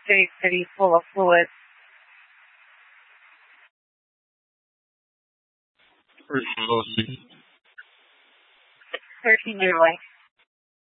State City full of fluid. Where's Lucy? 13 Year Lake.